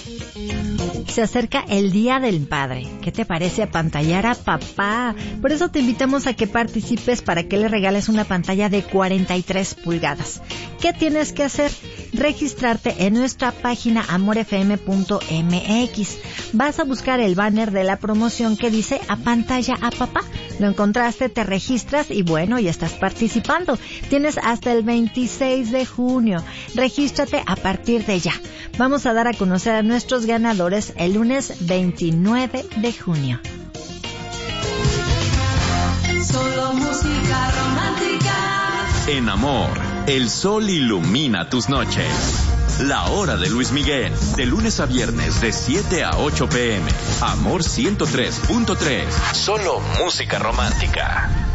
Se acerca el Día del Padre. ¿Qué te parece apantallar a papá? Por eso te invitamos a que participes para que le regales una pantalla de 43 pulgadas. ¿Qué tienes que hacer? Registrarte en nuestra página amorfm.mx. Vas a buscar el banner de la promoción que dice apantalla a papá. Lo encontraste, te registras y bueno, ya estás participando. Tienes hasta el 26 de junio. Regístrate a partir de ya. Vamos a dar a conocer a nuestros ganadores el lunes 29 de junio. Solo música romántica. En Amor, el sol ilumina tus noches. La hora de Luis Miguel, de lunes a viernes de 7 a 8 p.m. Amor 103.3. Solo música romántica.